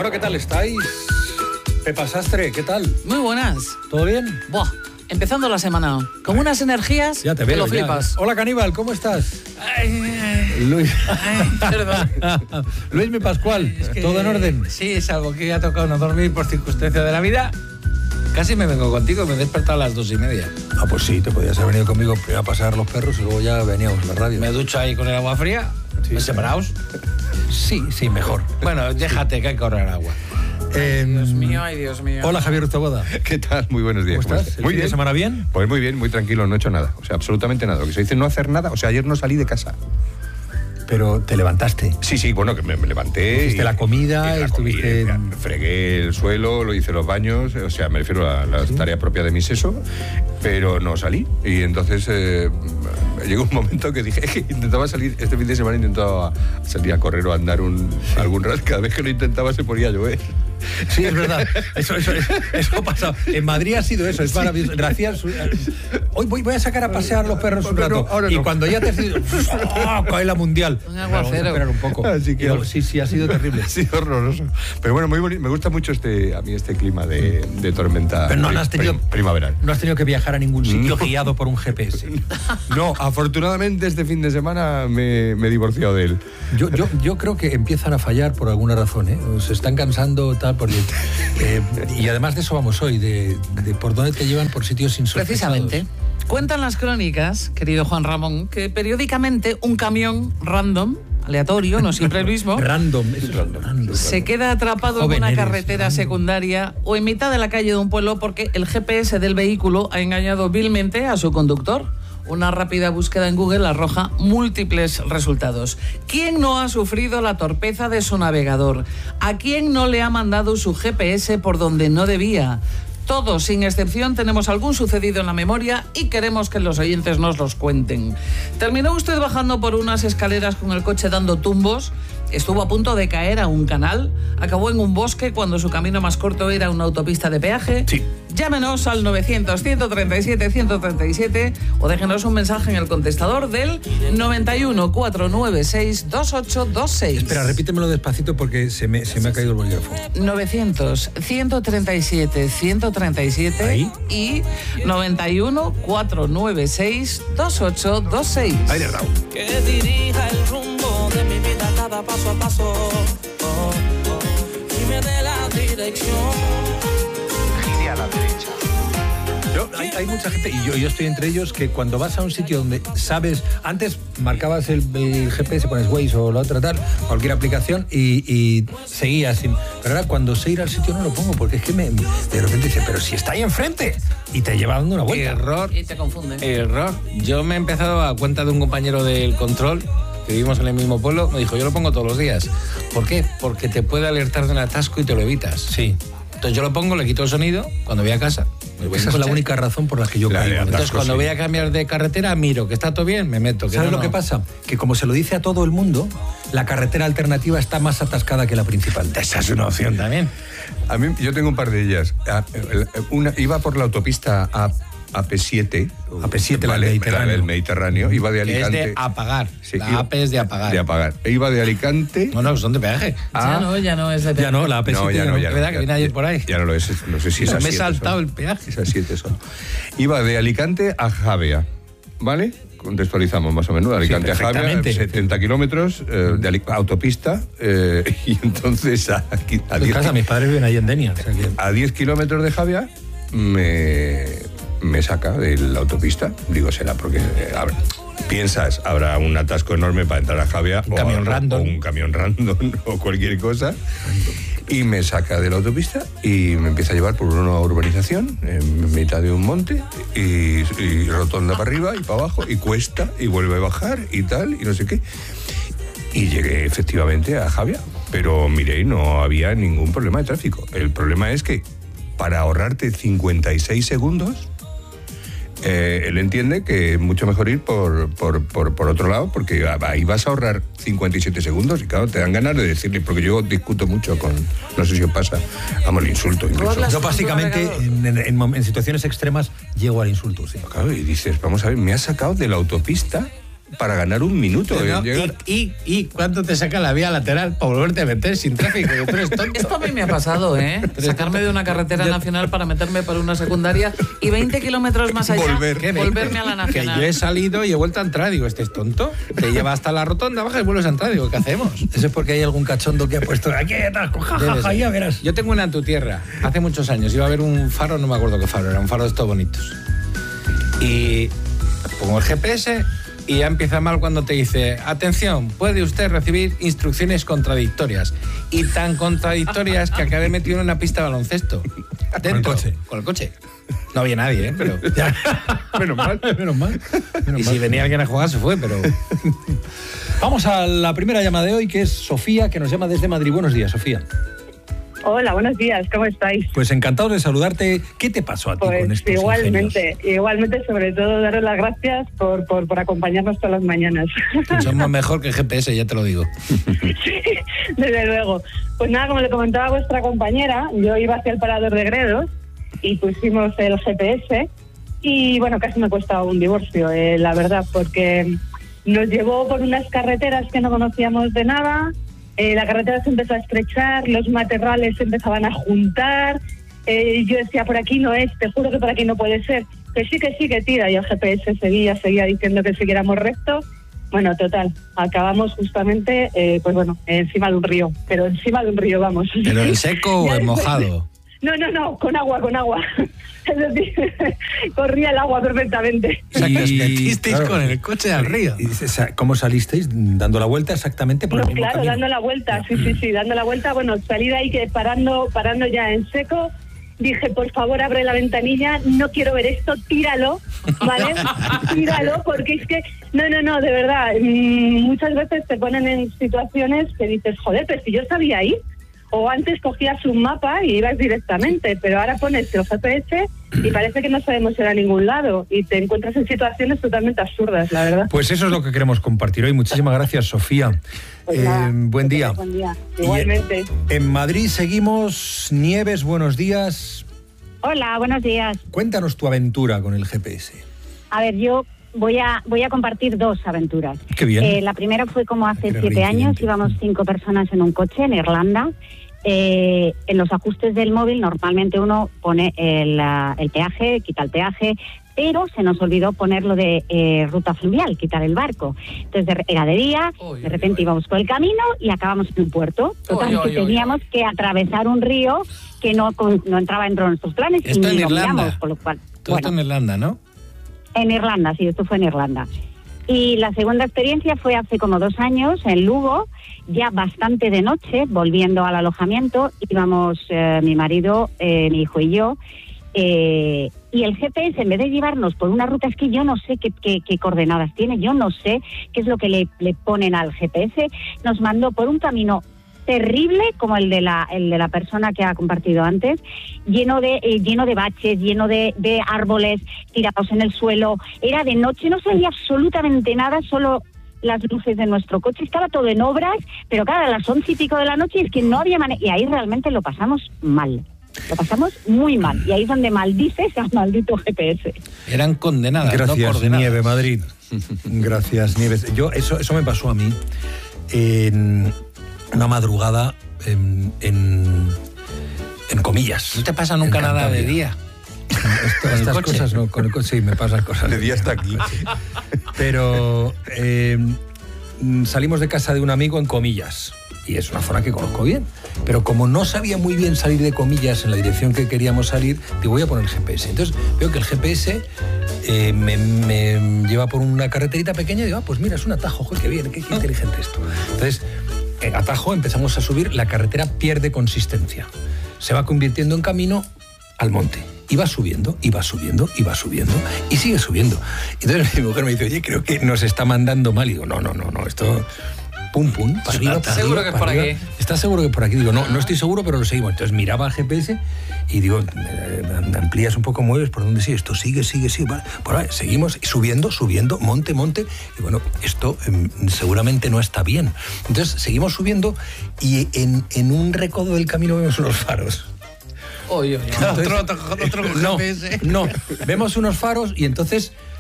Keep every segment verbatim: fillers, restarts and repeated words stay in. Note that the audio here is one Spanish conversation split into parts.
Bueno, ¿qué tal estáis? Pepa Sastre, ¿qué tal? Muy buenas. ¿Todo bien? Buah, empezando la semana. Con unas energías ya te que veo, lo flipas. Ya. Hola, Caníbal, ¿cómo estás? Ay, ay, Luis. ay, perdón. Luis mi Pascual, Es que, ¿todo en orden? Sí, salvo que ha tocado no dormir por circunstancias de la vida. Casi me vengo contigo, me he despertado a las dos y media. Ah, pues sí, te podías haber venido conmigo primero a pasear los perros y luego ya veníamos a la radio. Me ducho ahí con el agua fría, Sí, ¿me sí. separaos? Sí, sí, mejor. Bueno, déjate que hay que ahorrar agua. Eh, Dios mío, ay, Dios mío. Hola, Javier Taboada. ¿Qué tal? Muy buenos días. ¿Cómo estás? ¿El Muy fin de bien. semana bien? Pues muy bien, muy tranquilo, no he hecho nada. O sea, absolutamente nada. Lo que se dice no hacer nada. O sea, ayer no salí de casa. Pero te levantaste. Sí, sí, bueno, que me, me levanté. Hiciste la comida, hice la estuviste- comida, fregué el suelo, lo hice los baños. O sea, me refiero a la tarea propia de mi seso. Pero no salí. Y entonces eh, llegó un momento que dije que intentaba salir. Este fin de semana intentaba salir a correr o a andar un, algún rato. Cada vez que lo intentaba se ponía a llover. Sí, es verdad. Eso, eso, eso ha pasado. En Madrid ha sido eso. Es maravilloso. Gracias. Hoy voy, voy a sacar a pasear los perros un Pero no, rato. ahora y no. cuando ya te has dicho, ¡oh! Cae la mundial. Un Vamos a aguacero. esperar un poco. Así que- Y luego, sí, sí, ha sido terrible. Sí, horroroso. Pero bueno, muy bonito. Me gusta mucho este, a mí este clima de, de tormenta Pero no, no has tenido- prim- primaveral. No has tenido que viajar a ningún sitio No. guiado por un G P S. No, afortunadamente este fin de semana me, me he divorciado de él. Yo, yo, yo creo que empiezan a fallar por alguna razón, ¿eh? Se están cansando, tal, porque... eh, y además de eso vamos hoy, de, de por dónde te llevan por sitios insospechados. Precisamente. Cuentan las crónicas, querido Juan Ramón, que periódicamente un camión random, aleatorio, no siempre el mismo, Random, es random. random. se queda atrapado Joven en una eres, carretera random. secundaria o en mitad de la calle de un pueblo porque el G P S del vehículo ha engañado vilmente a su conductor. Una rápida búsqueda en Google arroja múltiples resultados. ¿Quién no ha sufrido la torpeza de su navegador? ¿A quién no le ha mandado su G P S por donde no debía? Todos, sin excepción, tenemos algún sucedido en la memoria y queremos que los oyentes nos los cuenten. ¿Terminó usted bajando por unas escaleras con el coche dando tumbos? ¿Estuvo a punto de caer a un canal? ¿Acabó en un bosque cuando su camino más corto era una autopista de peaje? Sí. Llámenos al novecientos, ciento treinta y siete, ciento treinta y siete o déjenos un mensaje en el contestador del noventa y uno, cuatrocientos noventa y seis, veintiocho veintiséis. Espera, repítemelo despacito porque se me, se me ha caído el bolígrafo. novecientos, ciento treinta y siete, ciento treinta y siete Ahí. y noventa y uno, cuatrocientos noventa y seis, veintiocho veintiséis. Ahí le he dado. Que dirija el rumbo de mi vida cada paso a paso, oh, oh, y me dé la dirección. Gire a la derecha. Yo, hay, hay mucha gente, y yo, yo estoy entre ellos, que cuando vas a un sitio donde sabes, antes marcabas el, el G P S, pones Waze o la otra tal, cualquier aplicación y, y seguías. Sin, pero ahora cuando sé ir al sitio no lo pongo, porque es que me, de repente dice, pero si está ahí enfrente, y te lleva dando una vuelta. Error, Y te confunden. error. Yo me he empezado a cuenta de un compañero del control, que vivimos en el mismo pueblo, me dijo, yo lo pongo todos los días. ¿Por qué? Porque te puede alertar de un atasco y te lo evitas. Sí, Entonces yo lo pongo, le quito el sonido, cuando voy a casa. me voy en esa es la coche. única razón por la que yo La de caigo. atrás. Entonces cuando sí. voy a cambiar de carretera, miro que está todo bien, me meto. Que ¿Sabes no, lo que no. pasa? Que como se lo dice a todo el mundo, la carretera alternativa está más atascada que la principal. Esa es una opción también. A mí, yo tengo un par de ellas. A- el- Una, iba por la autopista A, AP siete. A P siete, la del Mediterráneo. del Mediterráneo. Iba de Que es Alicante. de apagar. Sí, la iba- A P es de apagar. De apagar. E iba de Alicante. No, no, son de peaje. a- Ya no, ya no es de Ya no, la A P siete No, ya no, ya Es no. verdad que ya- viene ayer por ahí. Ya no lo es. No sé si es Me así. he saltado el peaje. Esas siete son. Iba de Alicante a Javea, ¿vale? Contextualizamos más o menos. De Alicante a Javea, perfectamente. setenta kilómetros eh, de Ali- autopista. eh, y entonces a, a En diez casa, mis padres viven ahí en Denia. O sea que- a diez kilómetros de Javea me, me saca de la autopista. Digo, será porque eh, habrá- piensas, habrá un atasco enorme para entrar a Javea. Un camión o, random. o un camión random o cualquier cosa. Y me saca de la autopista y me empieza a llevar por una urbanización en mitad de un monte y, y rotonda para arriba y para abajo y cuesta y vuelve a bajar y tal y no sé qué. Y llegué efectivamente a Javea, pero miré, no había ningún problema de tráfico. El problema es que para ahorrarte cincuenta y seis segundos, eh, él entiende que es mucho mejor ir por, por, por, por otro lado, porque ahí vas a ahorrar cincuenta y siete segundos y claro, te dan ganas de decirle, porque yo discuto mucho con, no sé si os pasa, vamos, el insulto incluso. hablas- Yo básicamente en, en- en mom- en situaciones extremas llego al insulto, sí. Claro, y dices, vamos a ver, me has sacado de la autopista para ganar un minuto. Pero, en llegar. y, y, ¿Y cuánto te saca la vía lateral para volverte a meter sin tráfico? Que tú eres tonto. Esto a mí me ha pasado, ¿eh? Sacarme de una carretera nacional para meterme por una secundaria y veinte kilómetros más allá Volver. ¿Qué volverme a la Que nacional. yo he salido y he vuelto a entrar. Digo, este es tonto. Te lleva hasta la rotonda, baja y vuelves a entrar. Digo, ¿qué hacemos? Eso es porque hay algún cachondo que ha puesto aquí, atasco, Debe jajaja, ser. ya verás. Yo tengo una en tu tierra. Hace muchos años iba a haber un faro, no me acuerdo qué faro, era un faro de estos bonitos. Y pongo el G P S y ya empieza mal cuando te dice, atención, puede usted recibir instrucciones contradictorias. Y tan contradictorias que acabé metido en una pista de baloncesto. Dentro, coche. Con el coche. No había nadie, ¿eh? Pero... Menos mal, menos mal. Menos Y mal. si venía alguien a jugar se fue, pero... Vamos a la primera llamada de hoy, que es Sofía, que nos llama desde Madrid. Buenos días, Sofía. Hola, buenos días, ¿cómo estáis? Pues encantado de saludarte. ¿Qué te pasó a ti con Pues estos igualmente, ingenios? igualmente, sobre todo daros las gracias por, por, por acompañarnos todas las mañanas. Somos mejor que el G P S, ya te lo digo. Desde luego. Pues nada, como le comentaba vuestra compañera, yo iba hacia el parador de Gredos y pusimos el G P S y bueno, casi me cuesta un divorcio, eh, la verdad, porque nos llevó por unas carreteras que no conocíamos de nada. Eh, la carretera se empezó a estrechar, los matorrales se empezaban a juntar. Eh, yo decía, por aquí no es, te juro que por aquí no puede ser. Que sí, que sí, que tira. Y el G P S seguía, seguía diciendo que siguiéramos recto. Bueno, total, acabamos justamente, eh, pues bueno, encima de un río. Pero encima de un río, vamos. ¿Pero en seco o Ya en después- mojado? No, no, no, con agua, con agua. Es decir, corría el agua perfectamente. O sea, que os Y, metisteis claro, con el coche al río. Y dices, ¿cómo salisteis? Dando la vuelta exactamente por No, el mismo claro, camino. dando la vuelta, sí, sí, sí, dando la vuelta. Bueno, salí de ahí que parando, parando ya en seco. Dije, por favor, abre la ventanilla, no quiero ver esto, tíralo, ¿vale? Tíralo, porque es que, no, no, no, de verdad, mmm, muchas veces te ponen en situaciones que dices, joder, pero si yo sabía ir, o antes cogías un mapa y ibas directamente, pero ahora pones el G P S y parece que no sabemos ir a ningún lado y te encuentras en situaciones totalmente absurdas, la verdad. Pues eso es lo que queremos compartir hoy. Muchísimas gracias, Sofía. Pues Eh, nada, buen día. Buen día, Y, igualmente. eh, En Madrid seguimos. Nieves, buenos días. Hola, buenos días. Cuéntanos tu aventura con el G P S. A ver, yo voy a voy a compartir dos aventuras. Qué bien. Eh, la primera fue como hace Era siete años, reincidente. íbamos cinco personas en un coche en Irlanda. Eh, en los ajustes del móvil normalmente uno pone el, ah, el peaje, quita el peaje, pero se nos olvidó poner lo de eh, ruta fluvial, quitar el barco. Entonces de- era de día, Uy, de repente uy. íbamos por el camino y acabamos en un puerto. Total, Uy, que uy, uy, teníamos que atravesar un río que no, con- no entraba dentro de nuestros planes y Esto ni en lo Irlanda. miramos, con lo cual... Todo bueno, esto en Irlanda, ¿no? en Irlanda, sí, esto fue en Irlanda. Y la segunda experiencia fue hace como dos años en Lugo, ya bastante de noche, volviendo al alojamiento, íbamos eh, mi marido, eh, mi hijo y yo, eh, y el G P S, en vez de llevarnos por una ruta, es que yo no sé qué, qué, qué coordenadas tiene, yo no sé qué es lo que le, le ponen al G P S, nos mandó por un camino terrible como el de la el de la persona que ha compartido antes, lleno de eh, lleno de baches, lleno de, de árboles tirados en el suelo. Era de noche, no se veía absolutamente nada, solo las luces de nuestro coche. Estaba todo en obras, pero claro, a las once y pico de la noche es que no había manera. Y ahí realmente lo pasamos mal. Lo pasamos muy mal. Y ahí es donde maldices al maldito G P S. Eran condenadas, no Gracias, coordenadas. Nieve, Madrid. Gracias, Nieves. Yo, eso, eso me pasó a mí en una madrugada en, en, en comillas. No te pasa nunca en nada de Cantabria. día. Esto- ¿Con el estas coche? cosas no, con el coche sí me pasan cosas. De día hasta aquí. Pero eh, mm, salimos de casa de un amigo en Comillas. Y es una zona que conozco bien. Pero como no sabía muy bien salir de Comillas en la dirección que queríamos salir, digo, voy a poner el G P S. Entonces veo que el G P S eh, me, me lleva por una carreterita pequeña y digo, ah, pues mira, es un atajo, joder, qué bien, qué, qué inteligente esto. Entonces, en atajo empezamos a subir, la carretera pierde consistencia. Se va convirtiendo en camino al monte. Y va subiendo, y va subiendo, y va subiendo, y sigue subiendo. Entonces mi mujer me dice, oye, creo que nos está mandando mal. Y digo, no, no, no, no, esto... Pum, pum, para arriba, para Seguro arriba, que es para por arriba. aquí. ¿Estás seguro que es por aquí? Digo, no, no estoy seguro, pero lo seguimos. Entonces miraba el G P S y digo, eh, me amplías un poco, mueves por donde sí, esto sigue, sigue, sigue. Vale. Pues vale, seguimos subiendo, subiendo, monte, monte. Y bueno, esto eh, seguramente no está bien. Entonces seguimos subiendo y en, en un recodo del camino vemos unos faros. Uy, uy, uy. Entonces, Otro, otro, otro no, G P S. no, vemos unos faros y entonces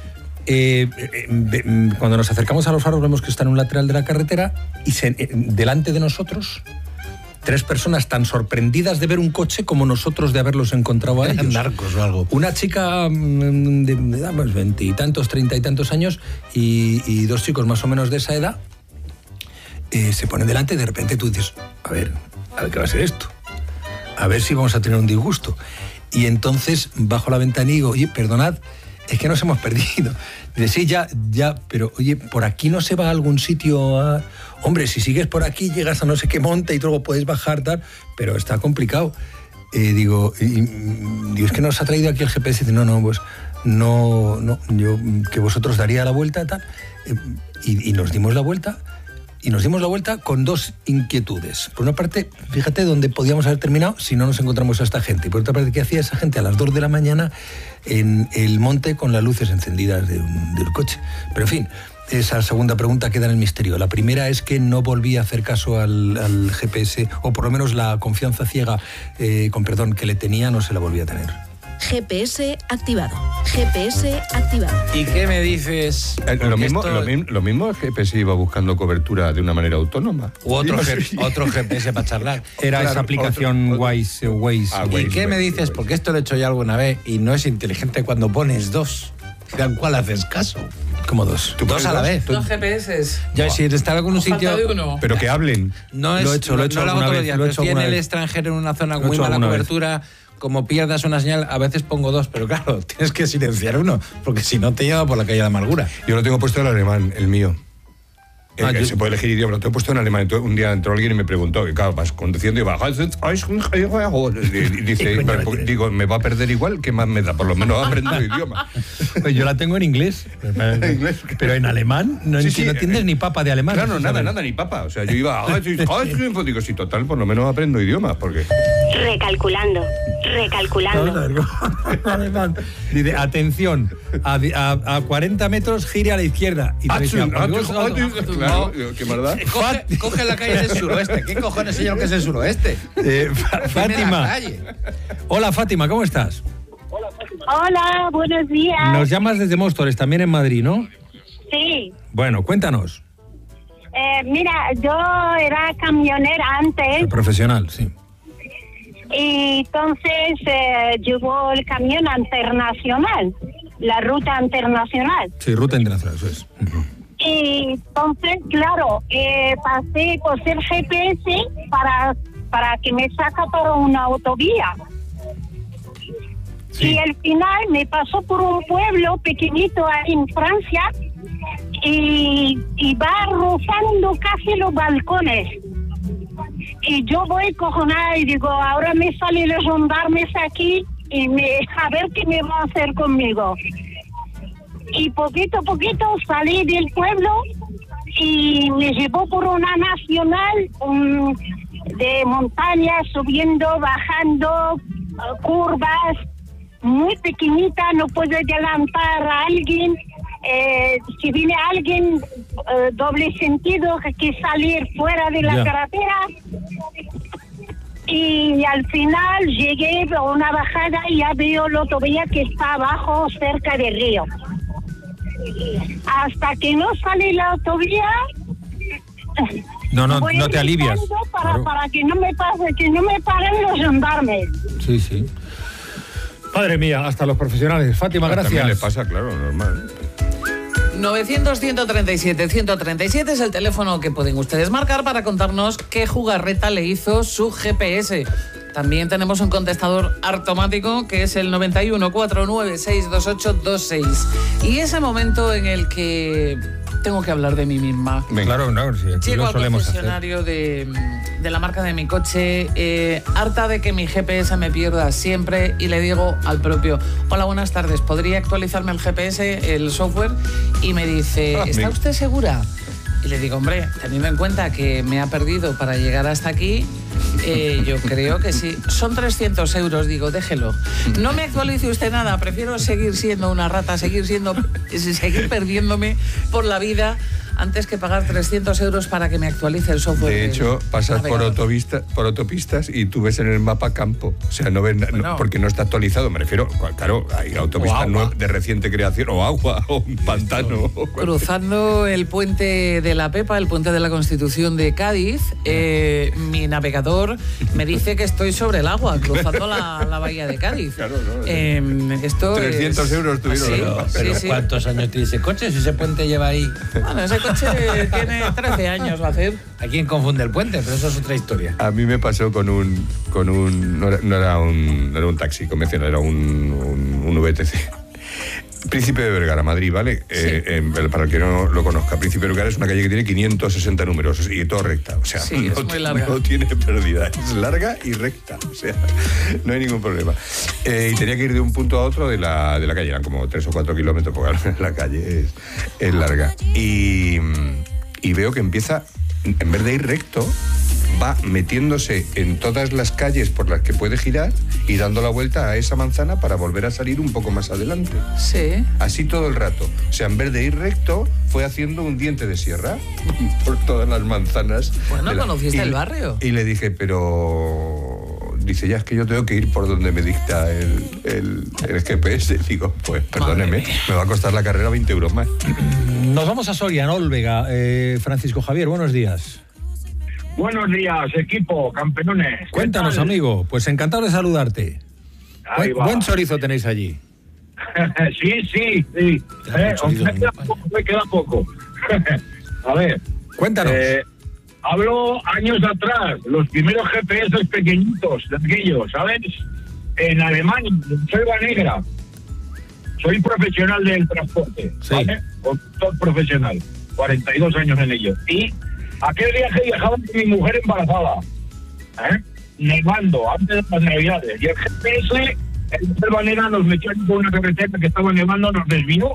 Eh, eh, cuando nos acercamos a los faros vemos que está en un lateral de la carretera y se, eh, delante de nosotros tres personas tan sorprendidas de ver un coche como nosotros de haberlos encontrado a ellos. Narcos o algo. Una chica mm, de, de pues, veintitantos, treinta y tantos años y, y dos chicos más o menos de esa edad eh, se ponen delante y de repente tú dices, a ver, a ver qué va a ser esto. A ver si vamos a tener un disgusto. Y entonces bajo la ventana y digo, oye, perdonad, es que nos hemos perdido. Dice, sí, ya, ya, pero oye, ¿por aquí no se va a algún sitio? A... Hombre, si sigues por aquí, llegas a no sé qué monte y luego puedes bajar, tal, pero está complicado. Eh, digo, y, y, digo, es que nos ha traído aquí el G P S. Dice, no, no, pues no, no, yo que vosotros daría la vuelta, tal. Eh, y, y nos dimos la vuelta. Y nos dimos la vuelta con dos inquietudes. Por una parte, fíjate dónde podíamos haber terminado si no nos encontramos a esta gente. Y por otra parte, ¿qué hacía esa gente a las dos de la mañana en el monte con las luces encendidas de un, del coche? Pero en fin, esa segunda pregunta queda en el misterio. La primera es que no volví a hacer caso al, al G P S, o por lo menos la confianza ciega, eh, con perdón, que le tenía, no se la volví a tener. G P S activado. G P S activado. ¿Y qué me dices? Eh, lo, mismo, esto... lo, mismo, lo mismo el G P S iba buscando cobertura de una manera autónoma. U otro, G... otro G P S para charlar. Era Claro, esa aplicación otro... Waze. Waze. Ah, ¿Y Waze, qué me Waze, dices? Waze. Porque esto lo he hecho ya alguna vez y no es inteligente cuando pones dos. ¿A cuál haces caso? Como dos. Dos a la vez. Dos G P S. Ya, si está en algún sitio... Falta de uno. Pero que hablen. No es, Lo he hecho, lo he hecho no lo hago alguna todos los vez, días, lo he pero hecho si en alguna el vez. extranjero, en una zona Lo he muy hecho mala alguna vez. cobertura, como pierdas una señal, a veces pongo dos, pero claro, tienes que silenciar uno, porque si no te lleva por la calle de la amargura. Yo lo tengo puesto en alemán, el mío. Ah, Eh, yo- Se puede elegir idioma, lo tengo puesto en alemán. Entonces, un día entró alguien y me preguntó, y claro, vas conduciendo y vas... Y dice, pero, pues, digo, me va a perder igual, ¿qué más me da? Por lo menos aprendo el idioma. Pues yo la tengo en inglés, inglés. pero en alemán no, Sí, enti- sí, no entiendes eh, ni papa de alemán. Claro, ¿sabes? nada, nada, ni papa. O sea, yo iba... Digo, sí, total, por lo menos aprendo idiomas, porque... Recalculando, recalculando. Alemán. Dice, atención, a, a, a cuarenta metros gire a la izquierda. Y te decía, Ah, "Dios, ah, no". Claro, qué maldad. Coge, coge la calle del suroeste. ¿Qué cojones sé yo lo que es el suroeste? Eh, Fa- Dime la Fátima. calle. Hola, Fátima, ¿cómo estás? Hola, buenos días. Nos llamas desde Móstoles, también en Madrid, ¿no? Sí. Bueno, cuéntanos. Eh, mira, yo era camionera antes El profesional, sí. y entonces eh, llevó el camión internacional, la ruta internacional. Sí, ruta internacional, eso es. Ujú. Y entonces, claro, eh, pasé por ser G P S para, para que me saca por una autovía. Sí. Y al final me pasó por un pueblo pequeñito ahí en Francia y, y va rozando casi los balcones. Y yo voy cojonada y digo, ahora me salen los gendarmes aquí y me, a ver qué me va a hacer conmigo. Y poquito a poquito salí del pueblo y me llevó por una nacional um, de montañas, subiendo, bajando, uh, curvas, muy pequeñita, no puedo adelantar a alguien. Eh, si viene alguien, uh, doble sentido, hay que salir fuera de la Ya. carretera. Y al final llegué a una bajada y ya veo la autovía que está abajo, cerca del río. Hasta que no sale la autovía, No, no, voy no te alivias. gritando Para, Claro. para que no me pase, que no me paren los gendarmes. Sí, sí. Madre mía, hasta los profesionales. Fátima, También le gracias. pasa, claro, normal. novecientos, ciento treinta y siete, ciento treinta y siete es el teléfono que pueden ustedes marcar para contarnos qué jugarreta le hizo su G P S. También tenemos un contestador automático que es el noventa y uno, cuarenta y nueve, seiscientos veintiocho, veintiséis. Y ese momento en el que tengo que hablar de mí misma. Venga. Claro, no, sí, aquí Llego lo al solemos hacer. concesionario de, de la marca de mi coche, eh, harta de que mi G P S me pierda siempre, y le digo al propio, hola, buenas tardes, ¿podría actualizarme el G P S, el software? Y me dice, Ah, ¿está bien. usted segura? Y le digo, hombre, teniendo en cuenta que me ha perdido para llegar hasta aquí, eh, yo creo que sí. Son trescientos euros, digo, déjelo. No me actualice usted nada, prefiero seguir siendo una rata, seguir siendo, seguir perdiéndome por la vida antes que pagar trescientos euros para que me actualice el software. De hecho, pasas por, autovista, por autopistas y tú ves en el mapa campo. O sea, no ves, bueno, no, porque no está actualizado. Me refiero, claro, hay autopistas de reciente creación, o agua, o un pantano. Cruzando el puente de la Pepa, el puente de la Constitución de Cádiz, eh, mi navegador me dice que estoy sobre el agua, cruzando la, la bahía de Cádiz. Claro, no, eh, esto trescientos es... euros tuvieron. ¿Sí? Los Pero sí, sí. ¿cuántos años tiene ese coche? Si ese puente lleva ahí... Bueno, ese coche tiene trece años, va a hacer. ¿A quién confunde el puente? Pero eso es otra historia. A mí me pasó con un... con un no, era, no, era un no era un taxi convencional, era un, un, un V T C. Príncipe de Vergara, Madrid, ¿vale? Sí. Eh, eh, para el que no lo conozca, Príncipe de Vergara es una calle que tiene quinientos sesenta números y todo recta. O sea, sí, no, es muy larga. No tiene pérdida, es larga y recta. O sea, no hay ningún problema. Eh, y tenía que ir de un punto a otro de la, de la calle, eran como tres o cuatro kilómetros, porque la calle es, es larga. Y, y veo que empieza, en vez de ir recto, va metiéndose en todas las calles por las que puede girar y dando la vuelta a esa manzana para volver a salir un poco más adelante. Sí. Así todo el rato. O sea, en vez de ir recto, fue haciendo un diente de sierra por todas las manzanas. Bueno, la... ¿conociste y, el barrio? Y le dije, pero... Dice, ya es que yo tengo que ir por donde me dicta el, el, el G P S. Digo, pues perdóneme, me va a costar la carrera veinte euros más. Nos vamos a Soria, en Olvega. Eh, Francisco Javier, buenos días. Buenos días, equipo, campeones. Cuéntanos, amigo. Pues encantado de saludarte. Ahí buen, buen chorizo tenéis allí. sí, sí, sí. Eh, me, queda poco, me queda poco. A ver. Cuéntanos. Eh, hablo años atrás, los primeros G P S pequeñitos, de aquellos, ¿sabes? En Alemania, en Selva Negra. Soy profesional del transporte, sí. ¿vale? Conductor profesional. cuarenta y dos años en ello. Y aquel viaje viajaba con mi mujer embarazada, ¿eh? Nevando, antes de las navidades. Y el G P S, en Selva Negra, nos metió en una carretera que estaba nevando, nos desvió.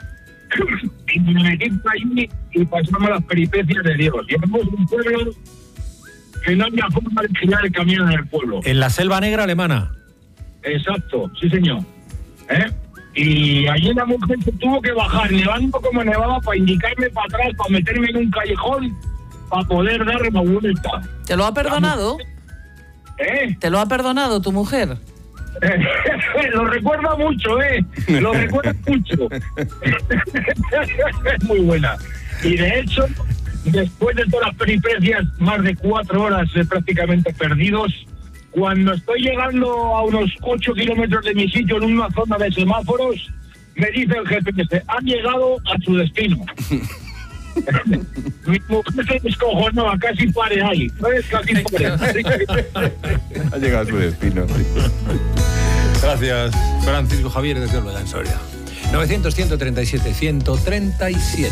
Y me metí por allí y pasamos las peripecias de Dios. Llegamos a un pueblo que no había forma de girar el camión en el pueblo. En la Selva Negra alemana. Exacto, sí señor. ¿Eh? Y allí la mujer se tuvo que bajar, nevando como nevaba, para indicarme para atrás, para meterme en un callejón, para poder dar una vuelta. ¿Te lo ha perdonado? ¿Eh? ¿Te lo ha perdonado tu mujer? Lo recuerda mucho, ¿eh? Lo recuerda mucho. Es muy buena. Y de hecho, después de todas las peripecias, más de cuatro horas eh, prácticamente perdidos, cuando estoy llegando a unos ocho kilómetros de mi sitio en una zona de semáforos, me dice el G P S, han llegado a su destino. Mi mujer se descojonó, casi pare ahí. Casi pare. Ha llegado a su destino. Gracias, Francisco Javier, desde Olvega, en Soria. novecientos, ciento treinta y siete, ciento treinta y siete.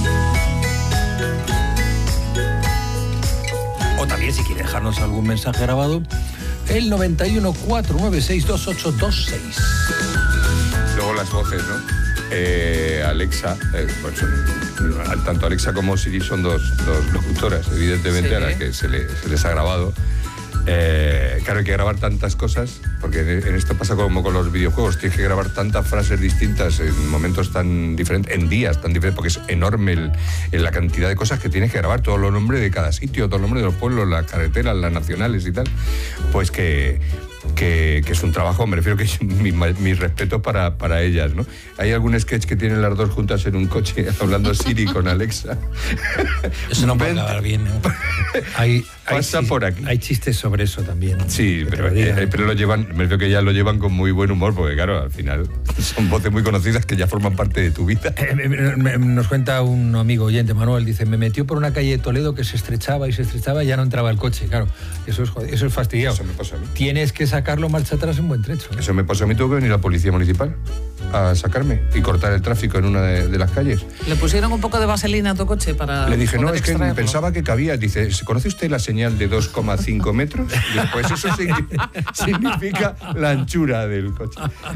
O también, si quiere dejarnos algún mensaje grabado, el noventa y uno, cuatro nueve seis, dos ocho dos seis. Luego las voces, ¿no? Eh, Alexa, eh, pues, tanto Alexa como Siri son dos, dos locutoras, evidentemente, sí. A las que se, le, se les ha grabado. Eh, claro, hay que grabar tantas cosas, porque en esto pasa como con los videojuegos, tienes que grabar tantas frases distintas en momentos tan diferentes, en días tan diferentes, porque es enorme el, el, la cantidad de cosas que tienes que grabar, todos los nombres de cada sitio, todos los nombres de los pueblos, las carreteras, las nacionales y tal, pues que... Que, que es un trabajo, me refiero que es mi, mi respeto para, para ellas, ¿no? Hay algún sketch que tienen las dos juntas en un coche hablando Siri con Alexa. Eso no puede acabar bien, ¿no? Hay, Pasa hay, por aquí. Hay chistes sobre eso también, ¿no? Sí, pero, lo eh, pero lo llevan, me refiero que ellas lo llevan con muy buen humor, porque claro, al final son voces muy conocidas que ya forman parte de tu vida. Eh, nos cuenta un amigo oyente, Manuel, dice, me metió por una calle de Toledo que se estrechaba y se estrechaba y ya no entraba el coche. Claro, eso es, eso es fastidiado. Eso me pasa a mí. Tienes que sacarlo marcha atrás en buen trecho, ¿eh? Eso me pasó a mí, tuvo que venir la policía municipal a sacarme y cortar el tráfico en una de, de las calles. ¿Le pusieron un poco de vaselina a tu coche para...? Le dije, no, es que extraerlo? Pensaba que cabía. Dice, ¿conoce usted la señal de dos coma cinco metros? Digo, pues eso significa la anchura del coche.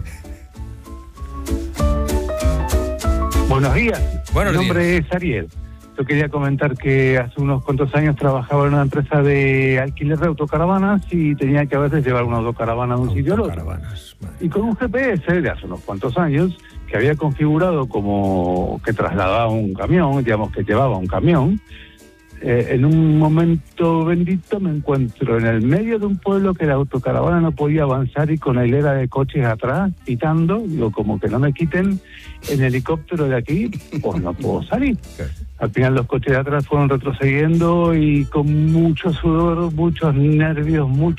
Buenos días. Buenos Mi nombre días. es Ariel. Yo quería comentar que hace unos cuantos años trabajaba en una empresa de alquiler de autocaravanas y tenía que a veces llevar una autocaravana de un sitio al otro. Y con un G P S de hace unos cuantos años que había configurado como que trasladaba un camión, digamos que llevaba un camión. Eh, en un momento bendito me encuentro en el medio de un pueblo que la autocaravana no podía avanzar y con la hilera de coches atrás, quitando, digo, como que no me quiten el helicóptero de aquí, pues no puedo salir. Al final los coches de atrás fueron retrocediendo y con mucho sudor, muchos nervios, mucho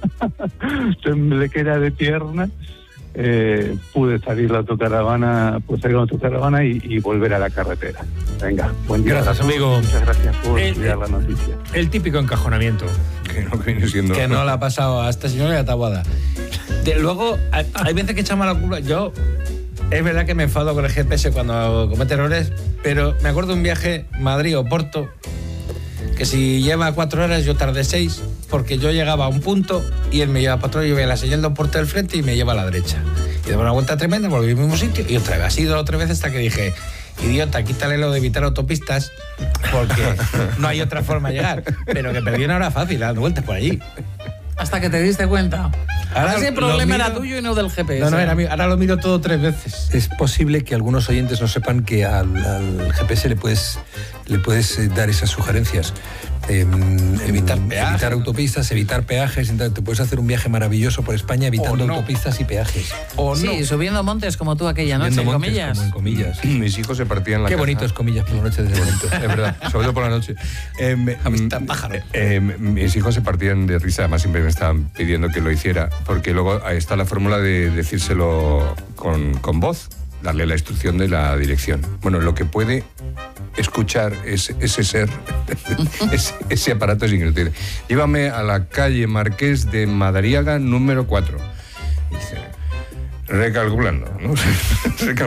temblequera de pierna, eh, pude salir la autocaravana, pude salir la autocaravana y, y volver a la carretera. Venga, buen día. Gracias, amigo. Muchas gracias por El- estudiar la noticia. El típico encajonamiento. Que no viene siendo... Que no le ha pasado a este señor y a Taboada. De, luego, hay, hay veces que echamos la culpa. Yo, es verdad que me enfado con el G P S cuando comete errores, pero me acuerdo de un viaje Madrid-Oporto, que si lleva cuatro horas, yo tardé seis, porque yo llegaba a un punto y él me lleva para otro, yo veía la señal de Oporto del frente y me lleva a la derecha. Y daba una vuelta tremenda, volví al mismo sitio y otra vez. Ha sido otra vez hasta que dije, idiota, quítale lo de evitar autopistas, porque no hay otra forma de llegar. Pero que perdí una hora fácil, dando vueltas por allí. Hasta que te diste cuenta. Ahora Ahora sí el lo problema miro- era tuyo y no del G P S. No, no, era mío. Ahora lo miro todo tres veces. Es posible que algunos oyentes no sepan que al, al G P S le puedes, le puedes eh, dar esas sugerencias. Eh, Evitar em, peajes, evitar ¿no? autopistas, evitar peajes. Entonces, te puedes hacer un viaje maravilloso por España evitando O no. autopistas y peajes. O Sí, no. subiendo montes como tú aquella noche, Viendo en montes, comillas. como en comillas. Mis hijos se partían la Qué caja. bonito es comillas por la noche desde bonito. Es verdad, sobre todo por la noche. Eh, me- Amistad mm, pájaro. eh, eh, mis hijos se partían de risa, además siempre me estaban pidiendo que lo hiciera, porque luego ahí está la fórmula de decírselo con, con voz, darle la instrucción de la dirección. Bueno, lo que puede escuchar es, ese ser, ese, ese aparato es increíble. Llévame a la calle Marqués de Madariaga número cuatro. Dice, recalculando, ¿no?